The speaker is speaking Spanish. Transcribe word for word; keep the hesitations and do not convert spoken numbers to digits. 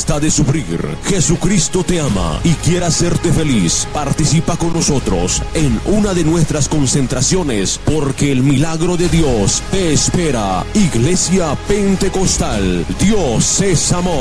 está de sufrir. Jesucristo te ama y quiere hacerte feliz. Participa con nosotros en una de nuestras concentraciones, porque el milagro de Dios te espera. Iglesia Pentecostal, Dios es amor.